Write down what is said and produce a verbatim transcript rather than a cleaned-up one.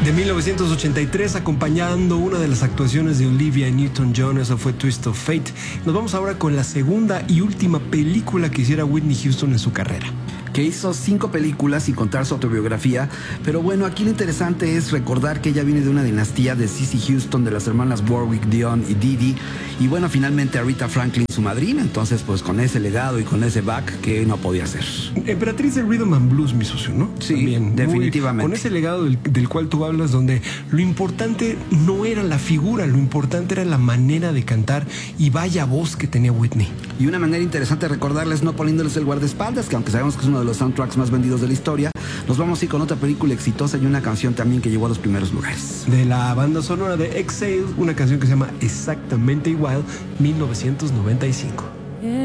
De mil novecientos ochenta y tres, acompañando una de las actuaciones de Olivia Newton-John, eso fue Twist of Fate. Nos vamos ahora con la segunda y última película que hiciera Whitney Houston en su carrera. Que hizo cinco películas sin contar su autobiografía, pero bueno, aquí lo interesante es recordar que ella viene de una dinastía de Cissy Houston, de las hermanas Warwick, Dion y Didi, y bueno, finalmente Aretha Franklin, su madrina, entonces pues con ese legado y con ese back, que no podía ser. Emperatriz del Rhythm and Blues, mi socio, ¿no? Sí, también, definitivamente. Muy, con ese legado del, del cual tú hablas, donde lo importante no era la figura, lo importante era la manera de cantar, y vaya voz que tenía Whitney. Y una manera interesante de recordarles, no poniéndoles el guardaespaldas, que aunque sabemos que es uno de los soundtracks más vendidos de la historia, nos vamos a ir con otra película exitosa y una canción también que llegó a los primeros lugares. De la banda sonora de Exhale, una canción que se llama Exactamente Igual, mil novecientos noventa y cinco.